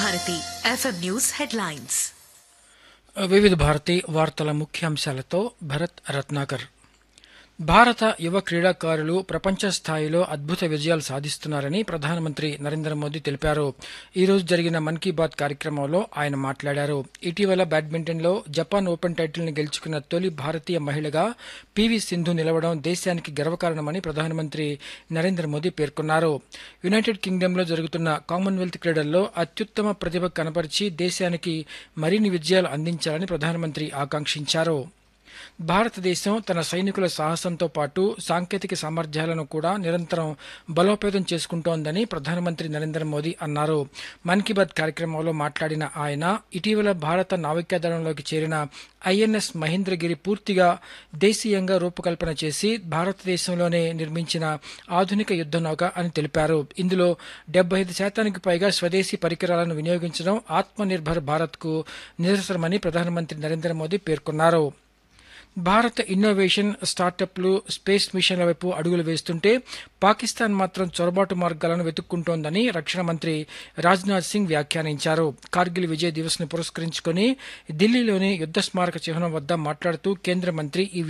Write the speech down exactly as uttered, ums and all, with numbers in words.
Bharati FM news headlines. వివిధ భారతి వార్తల ముఖ్యాంశాలతో భరత్ రత్నాకర్. భారత యువ క్రీడాకారులు ప్రపంచ స్థాయిలో అద్భుత విజయాలు సాధిస్తున్నారని ప్రధానమంత్రి నరేంద్ర మోదీ తెలిపారు. ఈ రోజు జరిగిన మన్ కీ బాత్ కార్యక్రమంలో ఆయన మాట్లాడారు. ఇటీవల బ్యాడ్మింటన్లో జపాన్ ఓపెన్ టైటిల్ని గెలుచుకున్న తొలి భారతీయ మహిళగా పీవీ సింధు నిలవడం దేశానికి గర్వకారణమని ప్రధానమంత్రి నరేంద్ర మోదీ పేర్కొన్నారు. యునైటెడ్ కింగ్డమ్లో జరుగుతున్న కామన్వెల్త్ క్రీడల్లో అత్యుత్తమ ప్రతిభ కనపరిచి దేశానికి మరిన్ని విజయాలు అందించాలని ప్రధానమంత్రి ఆకాంక్షించారు. భారతదేశం తన సైనికుల సాహసంతో పాటు సాంకేతిక సామర్థ్యాలను కూడా నిరంతరం బలోపేతం చేసుకుంటోందని ప్రధానమంత్రి నరేంద్ర మోదీ అన్నారు. మన్ కీ బాత్ కార్యక్రమంలో మాట్లాడిన ఆయన ఇటీవల భారత నావికాదళంలోకి చేరిన ఐఎన్ఎస్ మహేంద్రగిరి పూర్తిగా దేశీయంగా రూపకల్పన చేసి భారతదేశంలోనే నిర్మించిన ఆధునిక యుద్ధ నౌక అని తెలిపారు. ఇందులో డెబ్బై ఐదు శాతానికి పైగా స్వదేశీ పరికరాలను వినియోగించడం ఆత్మ నిర్భర్ భారత్కు నిదర్శనమని ప్రధానమంత్రి నరేంద్ర మోదీ పేర్కొన్నారు. భారత ఇన్నోవేషన్, స్టార్టప్లు, స్పేస్ మిషన్ల వైపు అడుగులు వేస్తుంటే పాకిస్తాన్ మాత్రం చొరబాటు మార్గాలను వెతుక్కుంటోందని రక్షణ మంత్రి రాజ్నాథ్ సింగ్ వ్యాఖ్యానించారు. కార్గిల్ విజయ్ దివస్ ను పురస్కరించుకుని ఢిల్లీలోని యుద్ధ స్మారక చిహ్నం వద్ద మాట్లాడుతూ కేంద్ర మంత్రి ఈ